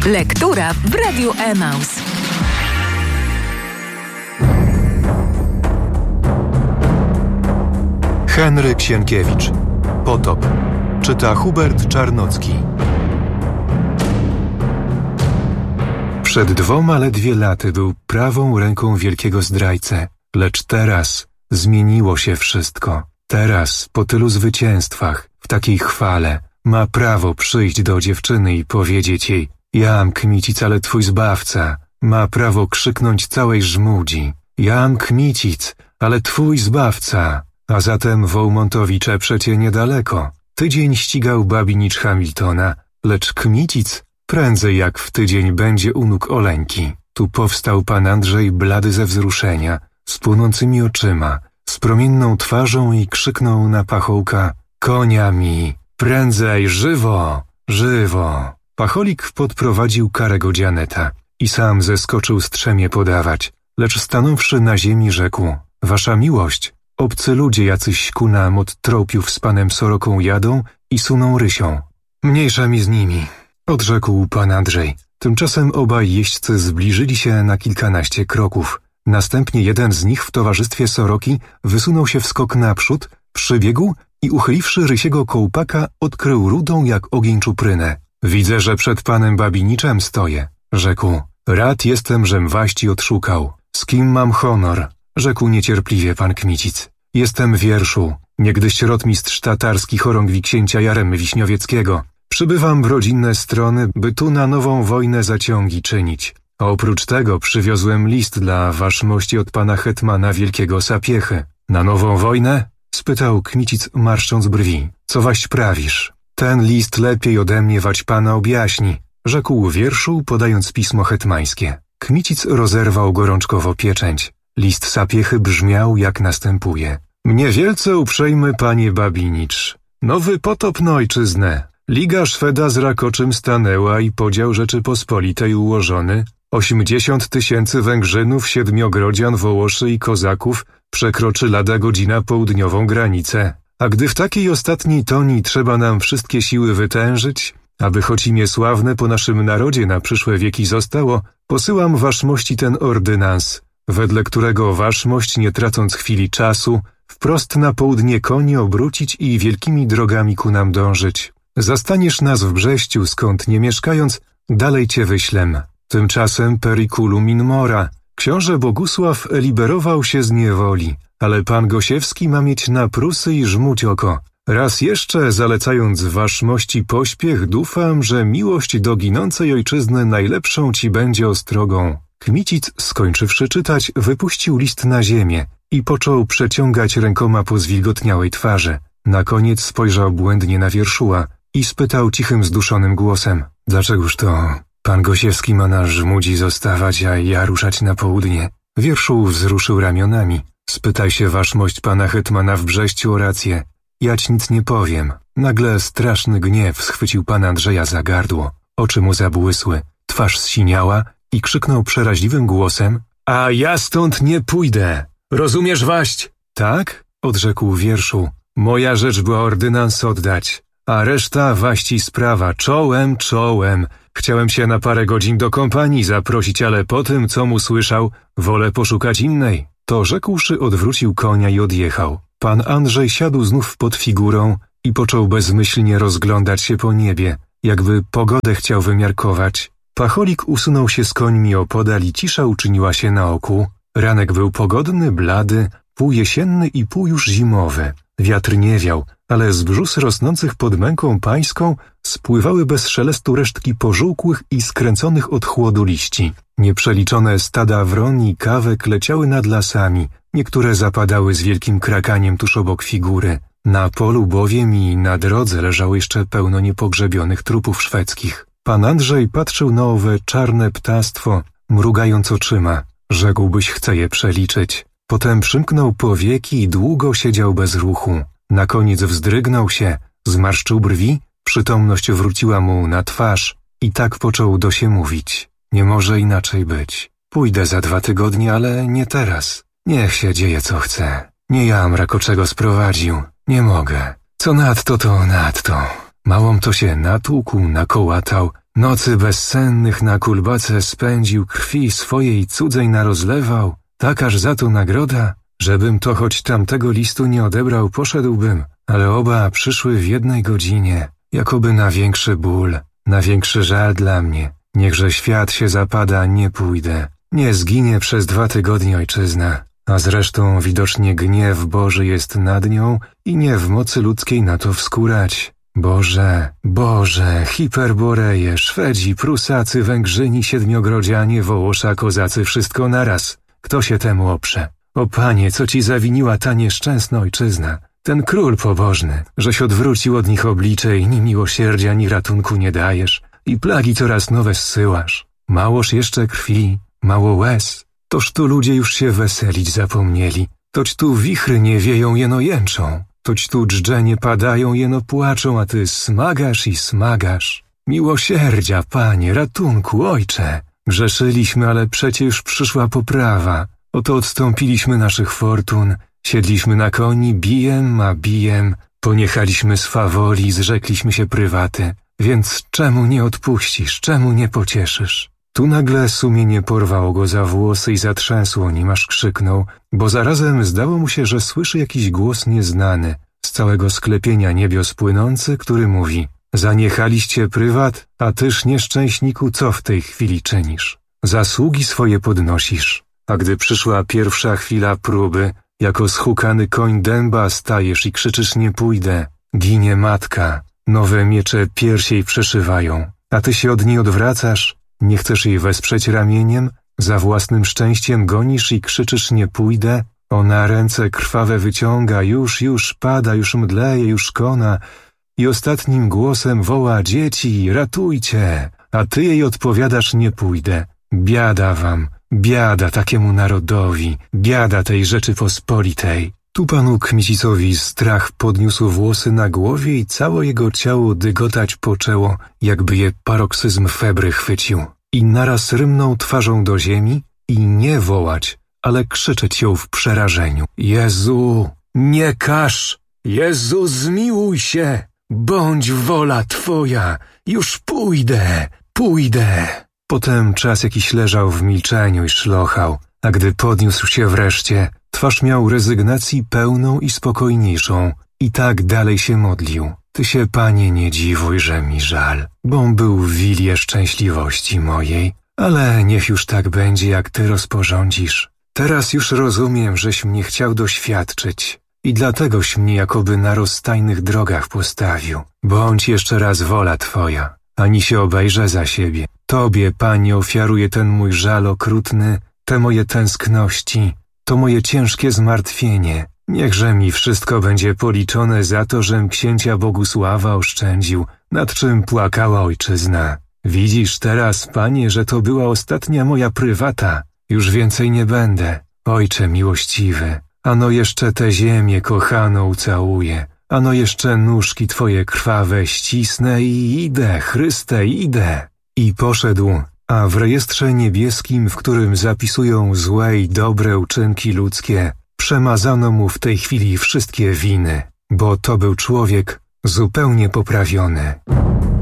Lektura w Radiu Emaus. Henryk Sienkiewicz. Potop. Czyta Hubert Czarnocki. Przed 2 ledwie laty był prawą ręką wielkiego zdrajcę, lecz teraz zmieniło się wszystko. Teraz, po tylu zwycięstwach, w takiej chwale, ma prawo przyjść do dziewczyny i powiedzieć jej: Jam Kmicic, ale twój zbawca. Ma prawo krzyknąć całej Żmudzi: Jam Kmicic, ale twój zbawca. A zatem Wołmontowicze przecie niedaleko. Tydzień ścigał Babinicz Hamiltona, lecz Kmicic prędzej jak w tydzień będzie u nóg Oleńki. Tu powstał pan Andrzej blady ze wzruszenia, z płonącymi oczyma, z promienną twarzą i krzyknął na pachołka: Konia mi! Prędzej, żywo! Żywo! Pacholik podprowadził karego dzianeta i sam zeskoczył strzemie podawać, lecz stanąwszy na ziemi rzekł: Wasza miłość, obcy ludzie jacyś ku nam od tropiów z panem Soroką jadą i suną rysią. Mniejsza mi z nimi, odrzekł pan Andrzej. Tymczasem obaj jeźdźcy zbliżyli się na kilkanaście kroków. Następnie jeden z nich w towarzystwie Soroki wysunął się w skok naprzód, przybiegł i uchyliwszy rysiego kołpaka, odkrył rudą jak ogień czuprynę. Widzę, że przed panem Babiniczem stoję, rzekł. Rad jestem, żem waści odszukał. Z kim mam honor? Rzekł niecierpliwie pan Kmicic. Jestem wierszu, niegdyś rotmistrz tatarski chorągwi księcia Jaremy Wiśniowieckiego. Przybywam w rodzinne strony, by tu na nową wojnę zaciągi czynić. A oprócz tego przywiozłem list dla waszmości od pana hetmana Wielkiego Sapiechy. Na nową wojnę? Spytał Kmicic, marszcząc brwi. Co waś prawisz? Ten list lepiej ode mnie wać pana objaśni, rzekł wierszu, podając pismo hetmańskie. Kmicic rozerwał gorączkowo pieczęć. List Sapiechy brzmiał jak następuje. Mnie wielce uprzejmy panie Babinicz. Nowy potop na ojczyznę. Liga Szweda z Rakoczym stanęła i podział Rzeczypospolitej ułożony. 80 000 Węgrzynów, Siedmiogrodzian, Wołoszy i Kozaków przekroczy lada godzina południową granicę. A gdy w takiej ostatniej toni trzeba nam wszystkie siły wytężyć, aby choć imię sławne po naszym narodzie na przyszłe wieki zostało, posyłam waszmości ten ordynans, wedle którego waszmość, nie tracąc chwili czasu, wprost na południe konie obrócić i wielkimi drogami ku nam dążyć. Zastaniesz nas w Brześciu, skąd nie mieszkając, dalej cię wyślem. Tymczasem periculum in mora. Książę Bogusław liberował się z niewoli, ale pan Gosiewski ma mieć na Prusy i żmuć oko. Raz jeszcze, zalecając waszmości pośpiech, dufam, że miłość do ginącej ojczyzny najlepszą ci będzie ostrogą. Kmicic, skończywszy czytać, wypuścił list na ziemię i począł przeciągać rękoma po zwilgotniałej twarzy. Na koniec spojrzał błędnie na wierszuła i spytał cichym, zduszonym głosem: Dlaczegoż to pan Gosiewski ma na Żmudzi zostawać, a ja ruszać na południe? Wierszuł wzruszył ramionami. Spytaj się waszmość pana hetmana w Brześciu o rację. Jać nic nie powiem. Nagle straszny gniew schwycił pana Andrzeja za gardło. Oczy mu zabłysły, twarz zsiniała i krzyknął przeraźliwym głosem: A ja stąd nie pójdę. Rozumiesz waść? Tak? Odrzekł wierszu. Moja rzecz była ordynans oddać, a reszta waści sprawa. Czołem, czołem. Chciałem się na parę godzin do kompanii zaprosić, ale po tym, co mu słyszał, wolę poszukać innej. To rzekłszy, odwrócił konia i odjechał. Pan Andrzej siadł znów pod figurą i począł bezmyślnie rozglądać się po niebie, jakby pogodę chciał wymiarkować. Pacholik usunął się z końmi opodal i cisza uczyniła się na oku. Ranek był pogodny, blady, pół jesienny i pół już zimowy. Wiatr nie wiał, ale z brzus rosnących pod męką pańską spływały bez szelestu resztki pożółkłych i skręconych od chłodu liści. Nieprzeliczone stada wron i kawek leciały nad lasami, niektóre zapadały z wielkim krakaniem tuż obok figury. Na polu bowiem i na drodze leżało jeszcze pełno niepogrzebionych trupów szwedzkich. Pan Andrzej patrzył na owe czarne ptactwo, mrugając oczyma. Rzekłbyś, chce je przeliczyć. Potem przymknął powieki i długo siedział bez ruchu. Na koniec wzdrygnął się, zmarszczył brwi, przytomność wróciła mu na twarz i tak począł do się mówić. Nie może inaczej być. Pójdę za 2 tygodnie, ale nie teraz. Niech się dzieje co chce. Nie jam Rakoczego sprowadził. Nie mogę. Co nadto, to nadto. Małom to się natłukł, nakołatał, Nocy bezsennych na kulbace spędził, krwi swojej cudzej narozlewał, tak aż za to nagroda, żebym to choć tamtego listu nie odebrał, poszedłbym, ale oba przyszły w jednej godzinie, jakoby na większy ból, na większy żal dla mnie. Niechże świat się zapada, nie pójdę. Nie zginie przez 2 tygodnie ojczyzna, a zresztą widocznie gniew Boży jest nad nią i nie w mocy ludzkiej na to wskórać. Boże, Hiperboreje, Szwedzi, Prusacy, Węgrzyni, Siedmiogrodzianie, Wołosza, Kozacy, wszystko naraz. Kto się temu oprze? O Panie, co ci zawiniła ta nieszczęsna ojczyzna? Ten król pobożny, żeś odwrócił od nich oblicze i ni miłosierdzia, ni ratunku nie dajesz i plagi coraz nowe zsyłasz. Małoż jeszcze krwi, mało łez. Toż tu ludzie już się weselić zapomnieli. Toć tu wichry nie wieją, jeno jęczą. Toć tu dżdże nie padają, jeno płaczą, a ty smagasz i smagasz. Miłosierdzia, Panie, ratunku, Ojcze. Grzeszyliśmy, ale przecież przyszła poprawa. Oto odstąpiliśmy naszych fortun, siedliśmy na koni, bijem, poniechaliśmy swawoli, zrzekliśmy się prywaty. Więc czemu nie odpuścisz, czemu nie pocieszysz? Tu nagle sumienie porwało go za włosy i zatrzęsło nim, aż krzyknął, bo zarazem zdało mu się, że słyszy jakiś głos nieznany, z całego sklepienia niebios płynący, który mówi: zaniechaliście prywat, a tyż, nieszczęśniku, co w tej chwili czynisz? Zasługi swoje podnosisz, a gdy przyszła pierwsza chwila próby, jako schukany koń dęba stajesz i krzyczysz: nie pójdę. Ginie matka, nowe miecze piersiej przeszywają, a ty się od niej odwracasz, nie chcesz jej wesprzeć ramieniem, za własnym szczęściem gonisz i krzyczysz: nie pójdę. Ona ręce krwawe wyciąga, już pada, już mdleje, już kona i ostatnim głosem woła: dzieci, ratujcie, a ty jej odpowiadasz: nie pójdę. Biada wam, biada takiemu narodowi, biada tej Rzeczypospolitej. Tu panu Kmicicowi strach podniósł włosy na głowie i całe jego ciało dygotać poczęło, jakby je paroksyzm febry chwycił. I naraz rymnął twarzą do ziemi i nie wołać, ale krzyczeć ją w przerażeniu: Jezu, nie każ! Jezu, zmiłuj się! Bądź wola Twoja! Już pójdę! Potem czas jakiś leżał w milczeniu i szlochał, a gdy podniósł się wreszcie, twarz miał rezygnacji pełną i spokojniejszą i tak dalej się modlił: Ty się, Panie, nie dziwuj, że mi żal, bom był w wilie szczęśliwości mojej, ale niech już tak będzie, jak Ty rozporządzisz. Teraz już rozumiem, żeś mnie chciał doświadczyć i dlategoś mnie jakoby na rozstajnych drogach postawił. Bądź jeszcze raz wola Twoja, ani się obejrzę za siebie. Tobie, Panie, ofiaruję ten mój żal okrutny, te moje tęskności, to moje ciężkie zmartwienie. Niechże mi wszystko będzie policzone za to, żem księcia Bogusława oszczędził, nad czym płakała ojczyzna. Widzisz teraz, Panie, że to była ostatnia moja prywata. Już więcej nie będę. Ojcze miłościwy, ano jeszcze tę ziemię kochaną ucałuję, ano jeszcze nóżki Twoje krwawe ścisnę i idę, Chryste, idę. I poszedł, a w rejestrze niebieskim, w którym zapisują złe i dobre uczynki ludzkie, przemazano mu w tej chwili wszystkie winy, bo to był człowiek zupełnie poprawiony.